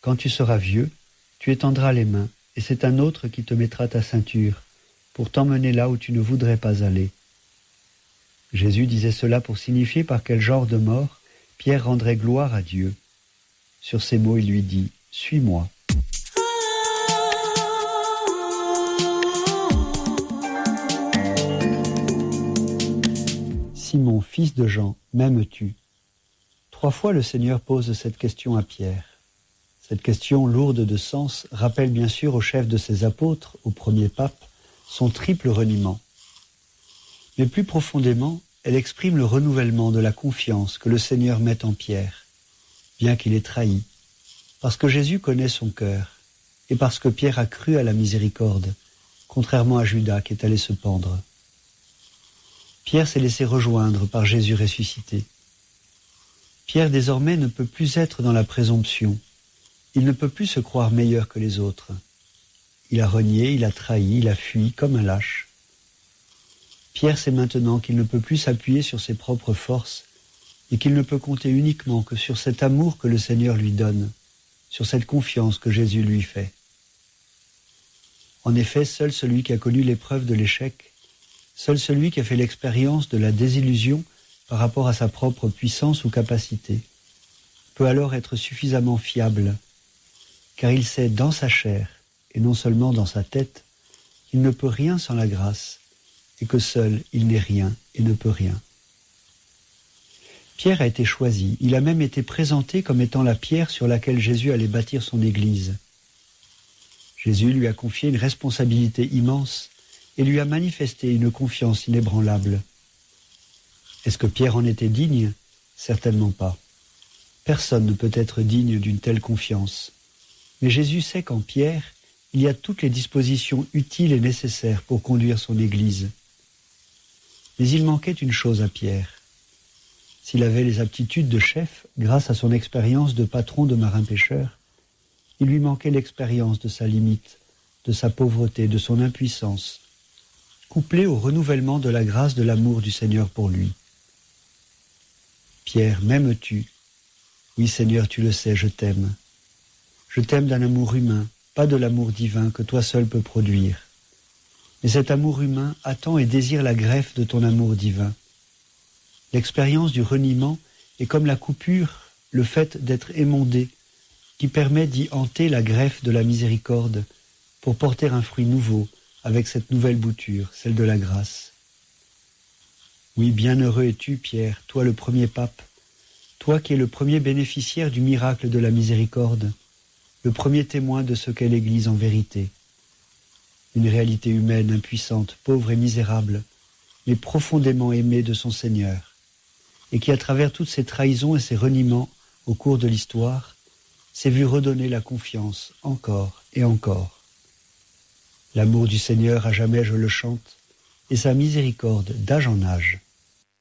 Quand tu seras vieux, tu étendras les mains, et c'est un autre qui te mettra ta ceinture, pour t'emmener là où tu ne voudrais pas aller. » Jésus disait cela pour signifier par quel genre de mort Pierre rendrait gloire à Dieu. Sur ces mots, il lui dit « Suis-moi ». Simon, fils de Jean, m'aimes-tu ? 3 fois le Seigneur pose cette question à Pierre. Cette question lourde de sens rappelle bien sûr au chef de ses apôtres, au premier pape, son triple reniement. Mais plus profondément, elle exprime le renouvellement de la confiance que le Seigneur met en Pierre, bien qu'il ait trahi, parce que Jésus connaît son cœur, et parce que Pierre a cru à la miséricorde, contrairement à Judas qui est allé se pendre. Pierre s'est laissé rejoindre par Jésus ressuscité. Pierre désormais ne peut plus être dans la présomption. Il ne peut plus se croire meilleur que les autres. Il a renié, il a trahi, il a fui comme un lâche. Pierre sait maintenant qu'il ne peut plus s'appuyer sur ses propres forces et qu'il ne peut compter uniquement que sur cet amour que le Seigneur lui donne, sur cette confiance que Jésus lui fait. En effet, seul celui qui a connu l'épreuve de l'échec, seul celui qui a fait l'expérience de la désillusion par rapport à sa propre puissance ou capacité, peut alors être suffisamment fiable, car il sait dans sa chair, et non seulement dans sa tête, qu'il ne peut rien sans la grâce, et que seul il n'est rien et ne peut rien. Pierre a été choisi, il a même été présenté comme étant la pierre sur laquelle Jésus allait bâtir son Église. Jésus lui a confié une responsabilité immense et lui a manifesté une confiance inébranlable. Est-ce que Pierre en était digne ? Certainement pas. Personne ne peut être digne d'une telle confiance. Mais Jésus sait qu'en Pierre, il y a toutes les dispositions utiles et nécessaires pour conduire son Église. Mais il manquait une chose à Pierre. S'il avait les aptitudes de chef, grâce à son expérience de patron de marin-pêcheur, il lui manquait l'expérience de sa limite, de sa pauvreté, de son impuissance, couplée au renouvellement de la grâce de l'amour du Seigneur pour lui. « Pierre, m'aimes-tu ? Oui, Seigneur, tu le sais, je t'aime. Je t'aime d'un amour humain, pas de l'amour divin que toi seul peux produire. Mais cet amour humain attend et désire la greffe de ton amour divin. L'expérience du reniement est comme la coupure, le fait d'être émondé, qui permet d'y hanter la greffe de la miséricorde pour porter un fruit nouveau avec cette nouvelle bouture, celle de la grâce. Oui, bienheureux es-tu, Pierre, toi le premier pape, toi qui es le premier bénéficiaire du miracle de la miséricorde, le premier témoin de ce qu'est l'Église en vérité. Une réalité humaine, impuissante, pauvre et misérable, mais profondément aimée de son Seigneur, et qui, à travers toutes ces trahisons et ces reniements au cours de l'histoire, s'est vu redonner la confiance encore et encore. L'amour du Seigneur à jamais je le chante, et sa miséricorde d'âge en âge.